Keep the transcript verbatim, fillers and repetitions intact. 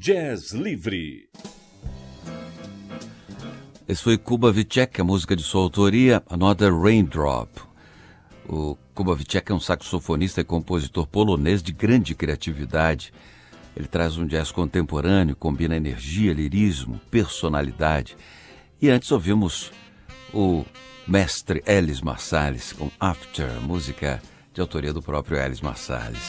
Jazz Livre. Esse foi Kubavicek, a música de sua autoria, Another Raindrop. O Kubavicek é um saxofonista e compositor polonês de grande criatividade. Ele traz um jazz contemporâneo, combina energia, lirismo, personalidade. E antes ouvimos o mestre Ellis Marsalis com After, música de autoria do próprio Ellis Marsalis.